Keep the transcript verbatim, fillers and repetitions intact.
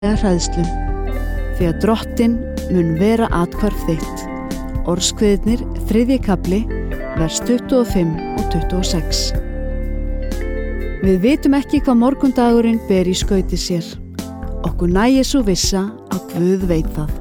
hræðslu, því að Drottinn mun vera athvarf þitt. Orðskviðirnir, þriðji kafli, vers tuttugu og fimm og tuttugu og sex. Við vitum ekki hvað morgundagurinn ber í skauti sér. Okkur nægir sú vissa að Guð veit það.